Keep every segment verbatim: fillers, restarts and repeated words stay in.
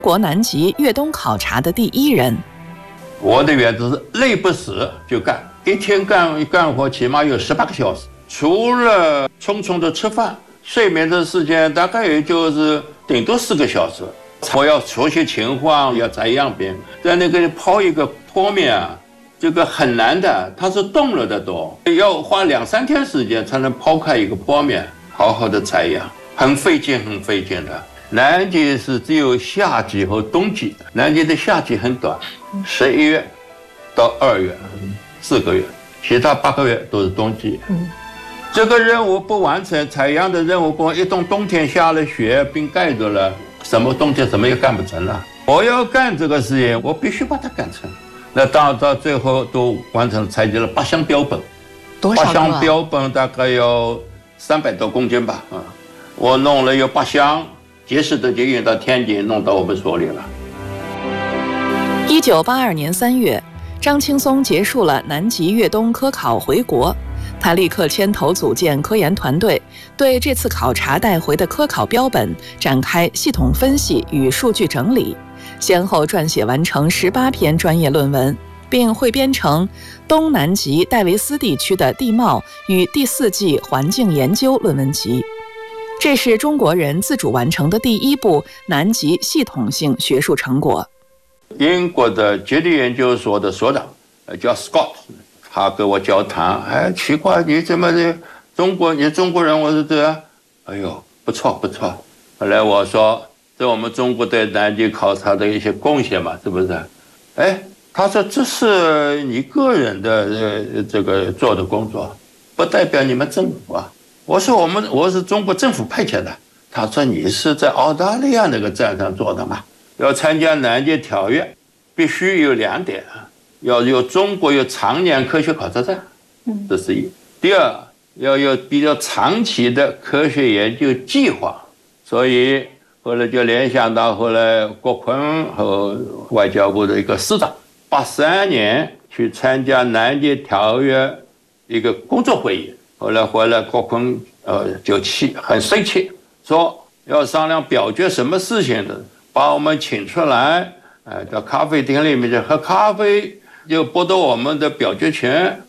国南极越冬考察的第一人。 我的原则是累不死就干，一天干干活起码有十八个小时，除了匆匆的吃饭，睡眠的时间大概也就是顶多四个小时。我要熟悉情况，要摘样品，在那个抛一个坡面啊，这个很难的，它是冻了的多，要花两三天时间才能抛开一个坡面，好好的采样，很费劲，很费劲的。南极是只有夏季和冬季，南极的夏季很短，十一月到二月，四个月，其他八个月都是冬季。嗯，这个任务不完成，采样的任务不完，一冬冬天下了雪，冰盖住了，什么冬天什么也干不成了。我要干这个事情，我必须把它干成。那到到最后都完成，采集了八箱标本， 多少个？ 八箱标本大概有三百多公斤吧。啊，我弄了有八箱。及时的就运到天津，弄到我们所里了。 一九八二年三月，张青松结束了南极越冬科考回国，他立刻牵头组建科研团队，对这次考察带回的科考标本展开系统分析与数据整理，先后撰写完成十八篇专业论文，并汇编成《东南极戴维斯地区的地貌与第四纪环境研究》论文集。这是中国人自主完成的第一部南极系统性学术成果。 英国的极地研究所的所长叫 Scott， 他跟我交谈，哎，奇怪，你怎么的中国？你中国人？我说对啊，哎呦，不错不错。后来我说，这我们中国对南极考察的一些贡献嘛，是不是？哎，他说这是你个人的呃这个做的工作，不代表你们政府啊。我说我们我是中国政府派遣的。他说你是在澳大利亚那个站上做的嘛？要参加南极条约，必须有两点啊，要有中国有常年科学考察站，这是一；第二，要有比较长期的科学研究计划。所以后来就联想到后来郭坤和外交部的一个司长，八三年去参加南极条约一个工作会议。后来回来，郭坤呃就气很生气，说要商量表决什么事情的，把我们请出来，呃，到咖啡厅里面去喝咖啡，就剥夺我们的表决权。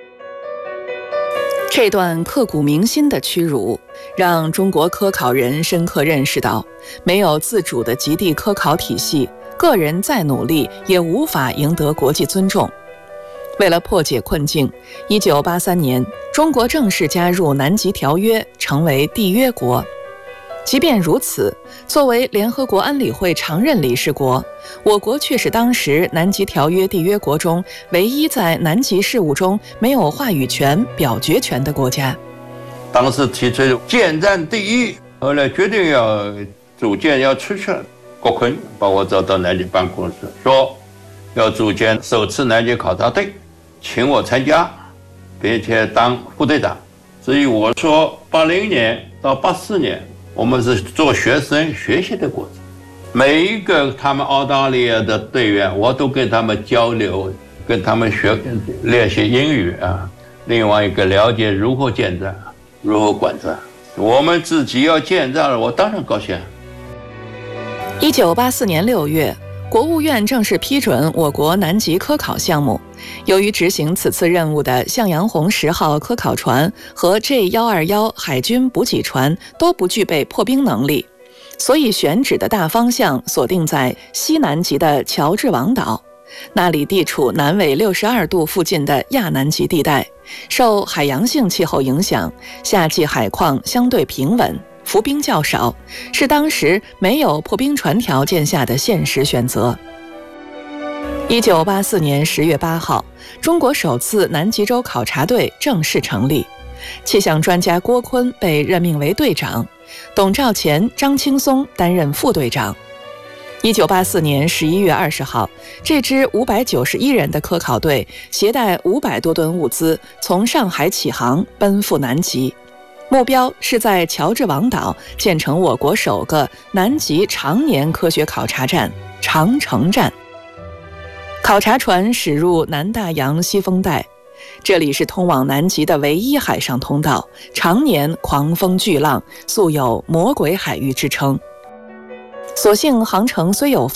这段刻骨铭心的屈辱，让中国科考人深刻认识到，没有自主的极地科考体系，个人再努力也无法赢得国际尊重。为了破解困境，一九八三年，中国正式加入南极条约，成为缔约国。即便如此，作为联合国安理会常任理事国，我国却是当时南极条约缔约国中唯一在南极事务中没有话语权、表决权的国家。 当时提出建站第一，后来决定要组建要出去了，郭坤把我找到南极办公室，说要组建首次南极考察队，请我参加，并且当副队长。所以我说八零年到八四年我们是做学生学习的过程，每一个他们澳大利亚的队员我都跟他们交流，跟他们学练习英语啊。另外一个了解如何建站，如何管站。我们自己要建站了，我当然高兴。 一九八四年六月，国务院正式批准我国南极科考项目。由于执行此次任务的向阳红十号科考船和 J 一二一海军补给船都不具备破冰能力，所以选址的大方向锁定在西南极的乔治王岛，那里地处南纬六十二度附近的亚南极地带，受海洋性气候影响，夏季海况相对平稳，浮冰较少，是当时没有破冰船条件下的现实选择。一九八四年十月八号，中国首次南极洲考察队正式成立，气象专家郭坤被任命为队长，董兆乾、张青松担任副队长。一九八四年十一月二十号，这支五百九十一人的科考队携带五百多吨物资，从上海起航，奔赴南极。目标是在乔治王岛建成我国首个南极常年科学考察站——长城站。考察船驶入南大洋西风带，这里是通往南极的唯一海上通道，常年狂风巨浪，素有魔鬼海域之称。 所幸航程虽有